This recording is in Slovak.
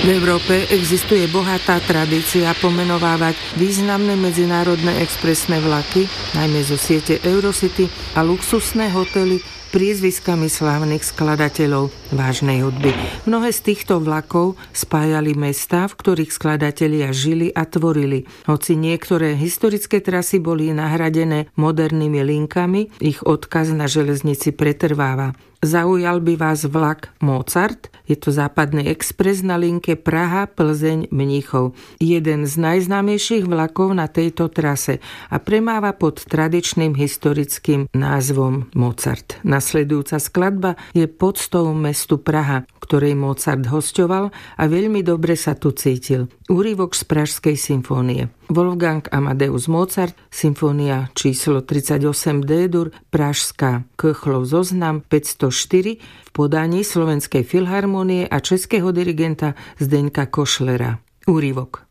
V Európe existuje bohatá tradícia pomenovávať významné medzinárodné expresné vlaky, najmä zo siete Eurocity, a luxusné hotely priezviskami slávnych skladateľov vážnej hudby. Mnohé z týchto vlakov spájali mestá, v ktorých skladatelia žili a tvorili. Hoci niektoré historické trasy boli nahradené modernými linkami, ich odkaz na železnici pretrváva. Zaujal by vás vlak Mozart? Je to západný expres na linke Praha-Plzeň-Mníchov. Jeden z najznámejších vlakov na tejto trase a premáva pod tradičným historickým názvom Mozart. Nasledujúca skladba je podstou mestu Praha, ktorej Mozart hosťoval a veľmi dobre sa tu cítil. Úryvok z Pražskej symfónie. Wolfgang Amadeus Mozart, symfónia číslo 38 D-dur, Pražská, Köchlov zoznam 504 v podaní Slovenskej filharmonie a českého dirigenta Zdeňka Košlera. Úryvok.